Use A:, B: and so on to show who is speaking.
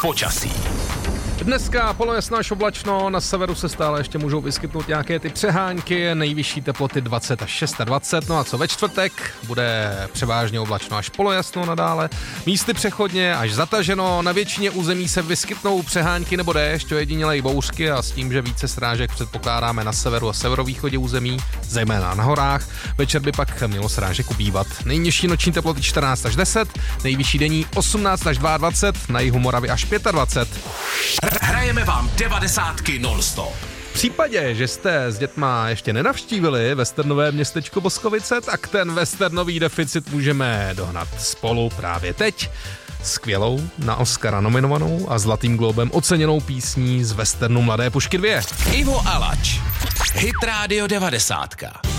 A: počasí.
B: Dneska polojasno až oblačno, na severu se stále ještě můžou vyskytnout nějaké ty přehánky, nejvyšší teploty 20 až 26, no a co ve čtvrtek, bude převážně oblačno až polojasno nadále, místy přechodně až zataženo, na většině území se vyskytnou přehánky nebo déšť, ojedinělé bouřky a s tím, že více srážek předpokládáme na severu a severovýchodě území, zejména na horách, večer by pak mělo srážek ubývat. Nejnižší noční teploty 14 až 10, nejvyšší denní 18 až 22, na jihu Moravy až 25.
A: Hrajeme vám 90 non-stop.
B: V případě, že jste s dětma ještě nenavštívili westernové městečko Boskovice, tak ten westernový deficit můžeme dohnat spolu právě teď. Skvělou, na Oscara nominovanou a Zlatým glóbem oceněnou písní z westernu Mladé pušky 2.
A: Ivo Alač. Hit Radio 90.